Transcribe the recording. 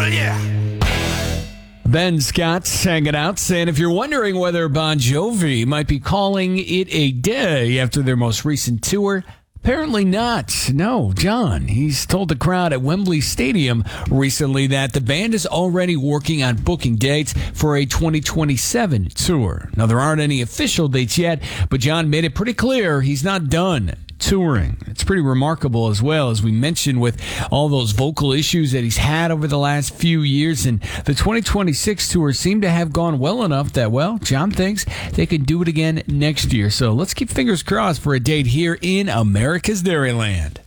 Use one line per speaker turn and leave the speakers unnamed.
Ben Scott's hanging out, saying if you're wondering whether Bon Jovi might be calling it a day after their most recent tour, apparently not. No, John, he's told the crowd at Wembley Stadium recently that the band is already working on booking dates for a 2027 tour. Now, there aren't any official dates yet, but John made it pretty clear he's not done touring. It's pretty remarkable as well, as we mentioned, with all those vocal issues that he's had over the last few years, and the 2026 tour seemed to have gone well enough that, well, John thinks they can do it again next year. So let's keep fingers crossed for a date here in America's Dairyland.